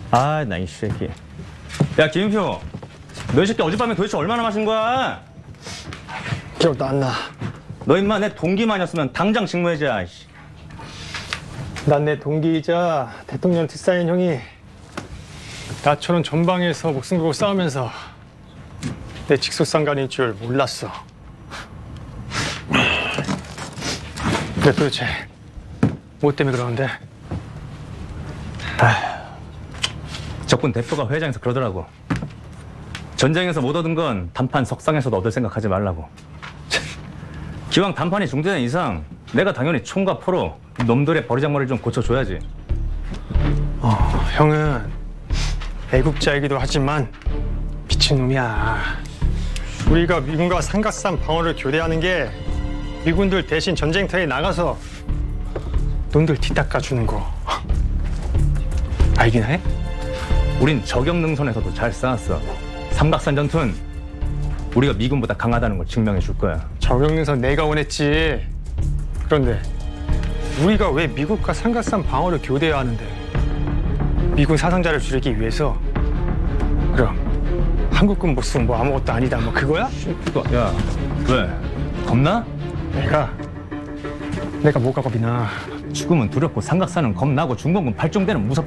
아, 나 이 새끼. 야, 김인표. 너 이 새끼 어젯밤에 도대체 얼마나 마신 거야? 기억도 안 나. 너 임마 내 동기만이었으면 당장 직무해자. 난 내 동기이자 대통령 뒷사인 형이 나처럼 전방에서 목숨 걸고 싸우면서 내 직속상관일 줄 몰랐어. 근데 도대체 뭐 때문에 그러는데? 적군 대표가 회장에서 그러더라고. 전쟁에서 못 얻은 건 단판 석상에서도 얻을 생각하지 말라고. 기왕 단판이 중단된 이상 내가 당연히 총과 포로 놈들의 버리장머리를 좀 고쳐줘야지. 형은 애국자이기도 하지만 미친놈이야. 우리가 미군과 삼각산 방어를 교대하는 게 미군들 대신 전쟁터에 나가서 놈들 뒤닦아주는 거 알긴 해? 우린 저격능선에서도 잘 싸웠어. 삼각산 전투는 우리가 미군보다 강하다는 걸 증명해 줄 거야. 저격능선 내가 원했지. 그런데 우리가 왜 미국과 삼각산 방어를 교대해야 하는데? 미군 사상자를 줄이기 위해서? 그럼 한국군 모습은 뭐 아무것도 아니다 뭐 그거야? 야, 왜? 겁나? 내가 뭐가 겁이 나. 죽음은 두렵고 삼각산은 겁나고 중공군 발종대는 무섭다.